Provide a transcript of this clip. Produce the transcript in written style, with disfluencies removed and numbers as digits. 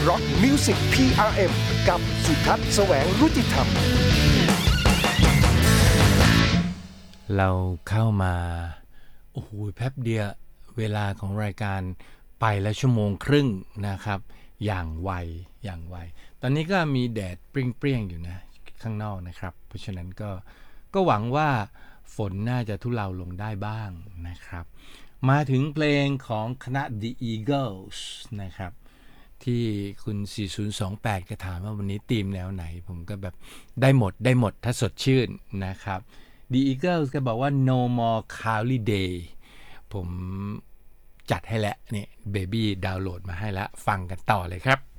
Rock Music PRM กับสุทัศน์แสวงรุติธรรมเราเข้ามาโอ้โหแป๊บเดียวเวลาของรายการไปแล้วชั่วโมงครึ่งนะครับอย่างไวตอนนี้ก็มีแดดเปรี้ยงๆอยู่นะข้างนอกนะครับเพราะฉะนั้นก็หวังว่าฝนน่าจะทุเลาลงได้บ้างนะครับมาถึงเพลงของคณะ The Eagles นะครับที่คุณ 4028 ก็ถามว่าวันนี้ธีมแนวไหนผมก็แบบได้หมดถ้าสดชื่นนะครับ The Eagles ก็บอกว่า No More Cloudy Day ผมจัดให้แล้วเนี่ย Baby ดาวน์โหลดมาให้แล้วฟังกันต่อเลยครับ